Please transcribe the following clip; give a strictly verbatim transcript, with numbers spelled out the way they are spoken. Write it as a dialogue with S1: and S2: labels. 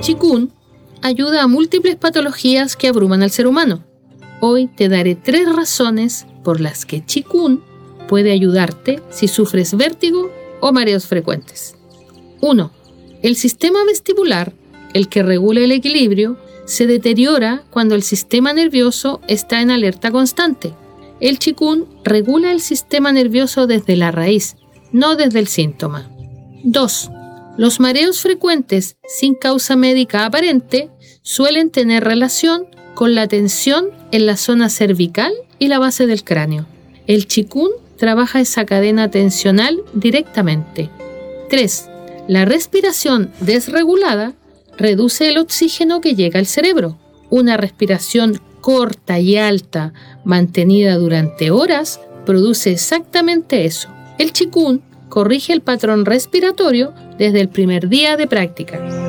S1: Qigong ayuda a múltiples patologías que abruman al ser humano. Hoy te daré tres razones por las que Qigong puede ayudarte si sufres vértigo o mareos frecuentes. uno. El sistema vestibular, el que regula el equilibrio, se deteriora cuando el sistema nervioso está en alerta constante. El Qigong regula el sistema nervioso desde la raíz, no desde el síntoma. dos. Los mareos frecuentes sin causa médica aparente suelen tener relación con la tensión en la zona cervical y la base del cráneo. El Qigong trabaja esa cadena tensional directamente. tres. La respiración desregulada reduce el oxígeno que llega al cerebro. Una respiración corta y alta, mantenida durante horas, produce exactamente eso. El Qigong corrige el patrón respiratorio desde el primer día de práctica.